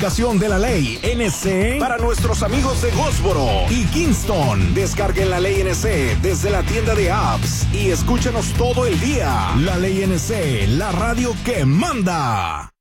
aplicación de La Ley NC para nuestros amigos de Goldsboro y Kingston. Descarguen La Ley NC desde la tienda de apps y escúchanos todo el día. La Ley NC, la radio que manda.